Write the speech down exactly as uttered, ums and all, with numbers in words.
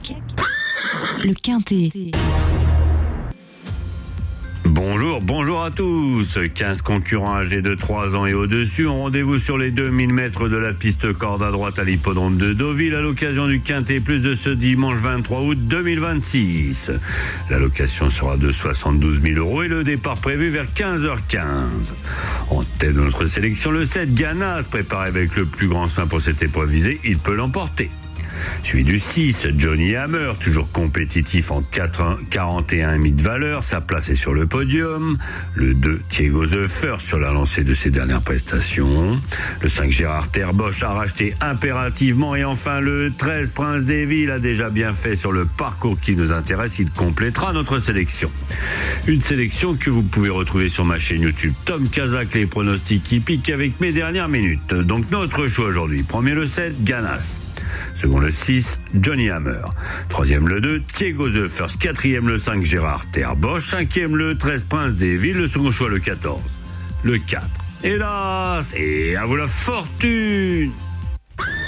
le Quintet. Bonjour, bonjour à tous. quinze concurrents âgés de trois ans et au-dessus ont rendez-vous sur les deux mille mètres de la piste corde à droite à l'hippodrome de Deauville à l'occasion du Quintet Plus de ce dimanche vingt-trois août deux mille vingt-six. L'allocation sera de soixante-douze mille euros et le départ prévu vers quinze heures quinze. En tête de notre sélection, le sept Ganas, préparé avec le plus grand soin pour cette épreuve visée, il peut l'emporter. Suivi du six, Johnny Hammer, toujours compétitif en quarante et un demi de valeur, sa place est sur le podium. Le deux, Thiago The First sur la lancée de ses dernières prestations. Le cinq, Gérard Terbosch a racheté impérativement. Et enfin le treize, Prince des Villes a déjà bien fait sur le parcours qui nous intéresse. Il complétera notre sélection. Une sélection que vous pouvez retrouver sur ma chaîne YouTube Tom Kazak, les pronostics hippiques avec mes dernières minutes. Donc notre choix aujourd'hui, premier le sept, Ganas. Second le six, Johnny Hammer. Troisième le deux, Thiago The First. Quatrième le cinq, Gérard Terbosch. Cinquième le treize, Prince des Villes. Le second choix le quatorze. Le quatre, hélas, et à vous la fortune.